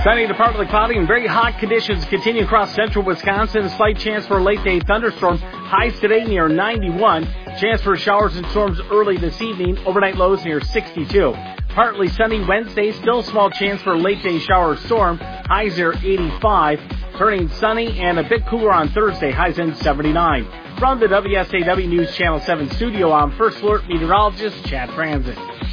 Sunny to partly cloudy and very hot conditions continue across central Wisconsin. A slight chance for a late-day thunderstorm. Highs today near 91. Chance for showers and storms early this evening. Overnight lows near 62. Partly sunny Wednesday. Still a small chance for a late-day shower or storm. Highs near 85. Turning sunny and a bit cooler on Thursday. Highs in 79. From the WSAW News Channel 7 studio, I'm First Alert meteorologist Chad Franzen.